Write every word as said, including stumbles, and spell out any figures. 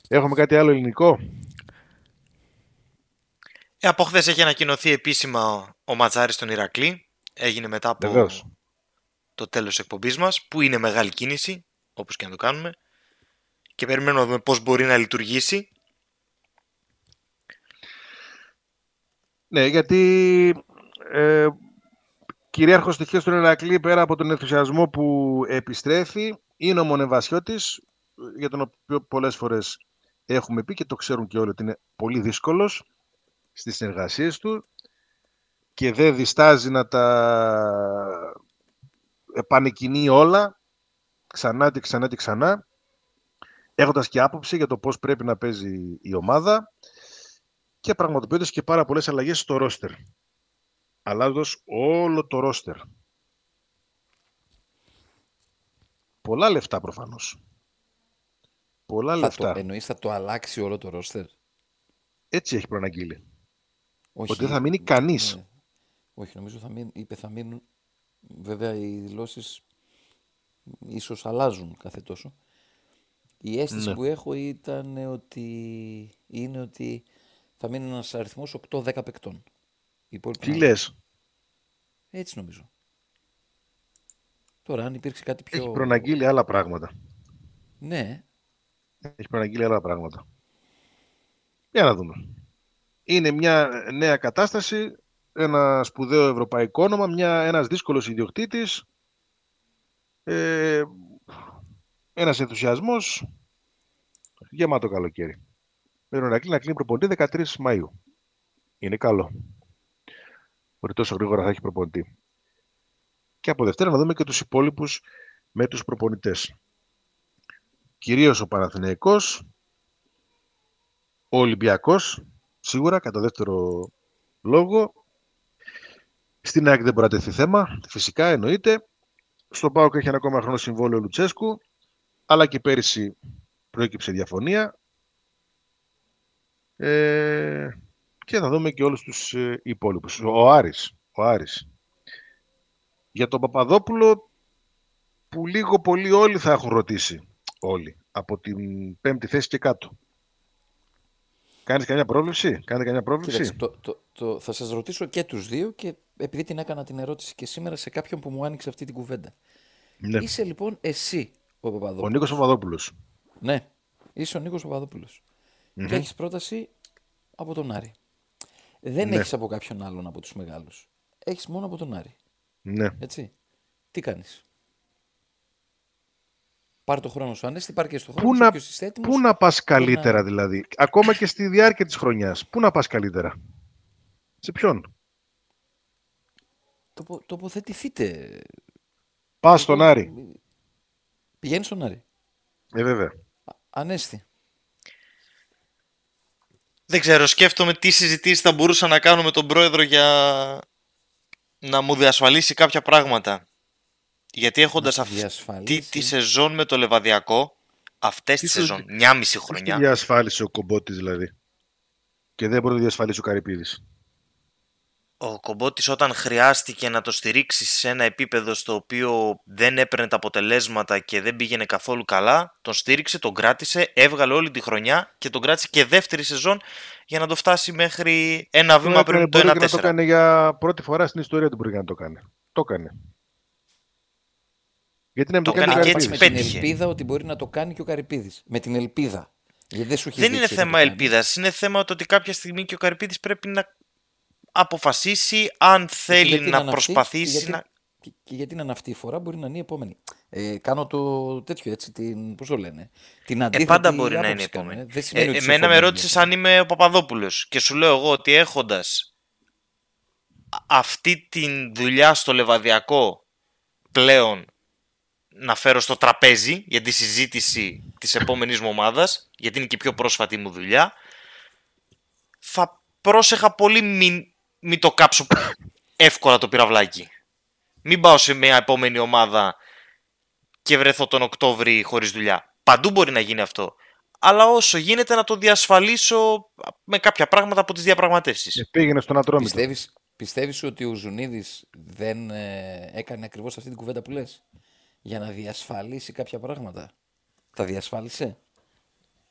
Έχουμε κάτι άλλο ελληνικό? Ε, από χθες έχει ανακοινωθεί επίσημα ο Ματσάρης στον Ηρακλή. Έγινε μετά από Βεβαίως. το τέλος της εκπομπής μας, που είναι μεγάλη κίνηση, όπως και να το κάνουμε. Και περιμένουμε να δούμε πώς μπορεί να λειτουργήσει. Ναι, γιατί ε, κυρίαρχο στοιχείο στον Ηρακλή, πέρα από τον ενθουσιασμό που επιστρέφει, είναι ο Μονεβασιώτης, για τον οποίο πολλές φορές έχουμε πει και το ξέρουν και όλοι ότι είναι πολύ δύσκολος στις συνεργασίες του και δεν διστάζει να τα επανεκκινεί όλα ξανά και ξανά και ξανά, έχοντας και άποψη για το πώς πρέπει να παίζει η ομάδα και πραγματοποιώντας και πάρα πολλές αλλαγές στο ρόστερ. Αλλάζοντας όλο το ρόστερ. Πολλά λεφτά προφανώς. Πολλά Θα το, λεφτά. εννοείς θα το αλλάξει όλο το ρόστερ? Έτσι έχει προαναγγείλει. Ότι δεν θα Όχι, μείνει κανείς. ναι, όχι, νομίζω θα μείνουν, είπε θα μείνουν, βέβαια οι δηλώσεις ίσως αλλάζουν κάθε τόσο. Η αίσθηση Ναι. που έχω ήταν ότι είναι ότι θα μείνει ένας αριθμός οκτώ δέκα παικτών. Οι υπόλοιποι Τι να αλλάξουν. λες? Έτσι νομίζω. Τώρα αν υπήρξε κάτι Έχει πιο... προαναγγείλει άλλα πράγματα. Ναι, Έχει προαναγγείλει άλλα πράγματα. Για να δούμε. Είναι μια νέα κατάσταση, ένα σπουδαίο ευρωπαϊκό όνομα, μια, ένας δύσκολος ιδιοκτήτης, ε, ένας ενθουσιασμός, γεμάτο καλοκαίρι. Με τον Ηρακλή να κλείνει προπονητή δεκατρείς Μαΐου. Είναι καλό. Ότι τόσο γρήγορα θα έχει προπονητή. Και από Δευτέρα να δούμε και τους υπόλοιπους με τους προπονητές. Κυρίως ο Παναθηναϊκός, ο Ολυμπιακός, σίγουρα κατά δεύτερο λόγο. Στην ΑΕΚ δεν μπορεί να τεθεί θέμα, φυσικά εννοείται. Στον ΠΑΟΚ έχει ένα ακόμα χρόνο συμβόλαιο ο Λουτσέσκου, αλλά και πέρυσι προέκυψε διαφωνία. Ε, και θα δούμε και όλους τους ε, υπόλοιπους. Ο Άρης, ο Άρης. Για τον Παπαδόπουλο, που λίγο πολύ όλοι θα έχουν ρωτήσει. Όλοι. Από την πέμπτη θέση και κάτω. Κάνεις καμιά πρόβλεψη? Κάνετε καμιά κοίταξε, πρόβλεψη? το, το, το, θα σας ρωτήσω και τους δύο και επειδή την έκανα την ερώτηση και σήμερα σε κάποιον που μου άνοιξε αυτή την κουβέντα. Ναι. Είσαι λοιπόν εσύ ο Ο Νίκος Παπαδόπουλος. Παπαδόπουλος. Ναι, είσαι ο Νίκος Παπαδόπουλος. Και Mm-hmm. έχεις πρόταση από τον Άρη. Δεν Ναι, έχεις από κάποιον άλλον από τους μεγάλους. Έχεις μόνο από τον Άρη. ναι. Έτσι. Τι κάνεις? Πάρ' το χρόνο σου, Ανέστη, πάρ' και στο χρόνο Πού σου, να, όποιος είσαι πού έτοιμος να πας μπορεί καλύτερα να... δηλαδή, ακόμα και στη διάρκεια της χρονιάς. Πού να πας καλύτερα? Σε ποιον? Τοπο, τοποθετηθείτε. Πας στον Εγώ... Άρη. Πηγαίνεις στον Άρη. Ε, βέβαια. Ανέστη. Δεν ξέρω, σκέφτομαι τι συζητήσεις θα μπορούσα να κάνω με τον πρόεδρο για να μου διασφαλίσει κάποια πράγματα. Γιατί Να έχοντας σου αυτή τη διασφαλίσει. σεζόν με το Λεβαδιακό, αυτές Τι τη σου, σεζόν, μια μισή τι σου χρονιά, διασφάλισε ο Κομπότης δηλαδή? Και δεν μπορεί να διασφαλίσει ο Καρυπίδης. ο Κομπότης όταν χρειάστηκε να το στηρίξει σε ένα επίπεδο στο οποίο δεν έπαιρνε τα αποτελέσματα και δεν πήγαινε καθόλου καλά, τον στήριξε, τον κράτησε, έβγαλε όλη τη χρονιά και τον κράτησε και δεύτερη σεζόν για να το φτάσει μέχρι ένα Το βήμα έκανε, πριν το μπορεί και να το ένα τέσσερα. κάνει για πρώτη φορά στην ιστορία του, μπορεί και να το κάνει. Το έκανε. Γιατί να μην Το το κάνει ο έκανε Α, και πας έτσι με Καρυπίδης? την πέτυχε. ελπίδα ότι μπορεί να το κάνει και ο Καρυπίδης. Με την ελπίδα. Γιατί δεν σου έχει Δεν είναι δείξει να το θέμα κάνει. ελπίδας, είναι θέμα το ότι κάποια στιγμή και ο Καρυπίδης πρέπει να αποφασίσει αν Ε, και θέλει γιατί να να είναι αυτή, και προσπαθήσει γιατί, να... και, και γιατί να είναι αυτή η φορά, μπορεί να είναι η επόμενη. Ε, κάνω το τέτοιο έτσι, την, πώς το λένε, την Ε, πάντα αντίθετη μπορεί να είναι άποψη κάνω. επόμενη. Ε. Δεν Ε, σημαίνει ότι εμένα με συμφωνώ ρώτησες δηλαδή. αν είμαι ο Παπαδόπουλος και σου λέω εγώ ότι έχοντας αυτή τη δουλειά στο Λεβαδιακό πλέον να φέρω στο τραπέζι για τη συζήτηση της επόμενης μου ομάδας, γιατί είναι και η πιο πρόσφατη μου δουλειά, θα πρόσεχα πολύ μην, μην το κάψω εύκολα το πυραυλάκι. Μην πάω σε μια επόμενη ομάδα και βρεθώ τον Οκτώβρη χωρίς δουλειά. Παντού μπορεί να γίνει αυτό. Αλλά όσο γίνεται να το διασφαλίσω με κάποια πράγματα από τις Ε, διαπραγματεύσεις. πήγαινε στον Ατρόμητο. Πιστεύεις, πιστεύεις ότι ο Ζουνίδης δεν ε, έκανε ακριβώς αυτή την κουβέντα που λες για να διασφαλίσει κάποια πράγματα? Τα διασφάλισε?